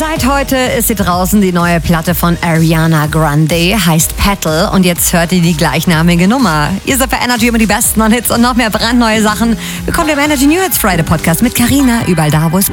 Seit heute ist sie draußen, die neue Platte von Ariana Grande, heißt Petal, und jetzt hört ihr die gleichnamige Nummer. Ihr seid bei Energy immer die besten Hits und noch mehr brandneue Sachen bekommt ihr im Energy New Hits Friday Podcast mit Carina, überall da, wo es